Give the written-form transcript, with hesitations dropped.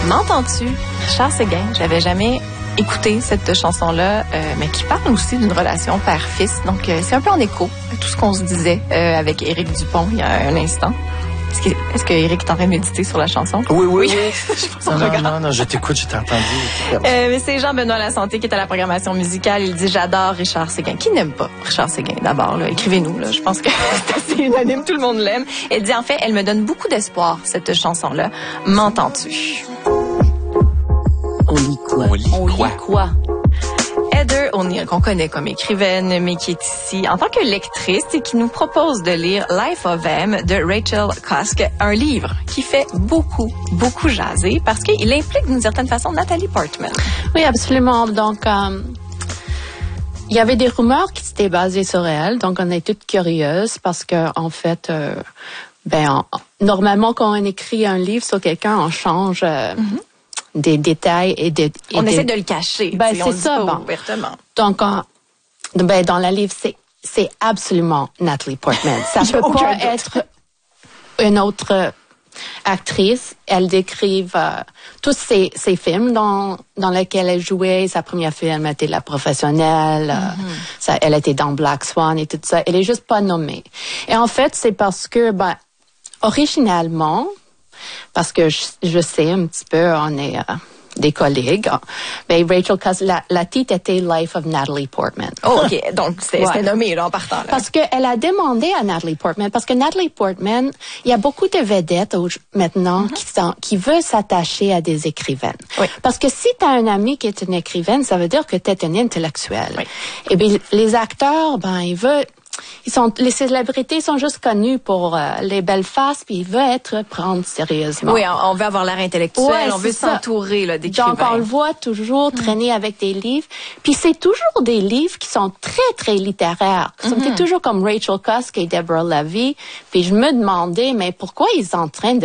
M'entends-tu? Richard Séguin, j'avais jamais écouté cette chanson-là, mais qui parle aussi d'une relation père-fils. Donc, c'est un peu en écho à tout ce qu'on se disait avec Éric Dupont il y a un instant. Est-ce que Éric est en train de méditer sur la chanson? Oui. Non, je t'écoute, je t'ai entendu. Mais c'est Jean-Benoît Lasanté qui est à la programmation musicale. Il dit « J'adore Richard Séguin ». Qui n'aime pas Richard Séguin? D'abord, là, écrivez-nous. Là, je pense que c'est assez unanime, tout le monde l'aime. Elle dit « En fait, elle me donne beaucoup d'espoir, cette chanson-là. M'entends-tu? » On lit quoi? Heather O'Neill, qu'on connaît comme écrivaine, mais qui est ici en tant que lectrice et qui nous propose de lire Life of M de Rachel Cusk, un livre qui fait beaucoup jaser parce qu'il implique d'une certaine façon Nathalie Portman. Oui, absolument. Donc, il y avait des rumeurs qui étaient basées sur elle, donc on est toutes curieuses parce que en fait, normalement quand on écrit un livre sur quelqu'un, on change des détails on essaie de le cacher. C'est ça, ouvertement. Donc, dans le livre, c'est absolument Natalie Portman. Ça peut pas être une autre actrice. Elle décrit tous ses films dans lesquels elle jouait. Sa première film était La Professionnelle. Elle était dans Black Swan et tout ça. Elle est juste pas nommée. Et en fait, c'est parce que, originalement, parce que je sais un petit peu, on est des collègues. Rachel Cusk, la titre était Life of Natalie Portman. Oh, OK. Donc, c'était nommé là, en partant. Là. Parce qu'elle a demandé à Natalie Portman, parce que Natalie Portman, il y a beaucoup de vedettes maintenant qui veulent s'attacher à des écrivaines. Oui. Parce que si tu as un ami qui est une écrivaine, ça veut dire que tu es une intellectuelle. Oui. Et bien, les acteurs, les célébrités sont juste connues pour les belles faces, puis ils veulent prendre sérieusement. Oui, on veut avoir l'air intellectuel, on veut s'entourer d'écrivains. Donc, on le voit toujours traîner avec des livres. Puis c'est toujours des livres qui sont très, très littéraires. C'était toujours comme Rachel Cusk et Deborah Levy. Puis je me demandais, mais pourquoi ils sont en train de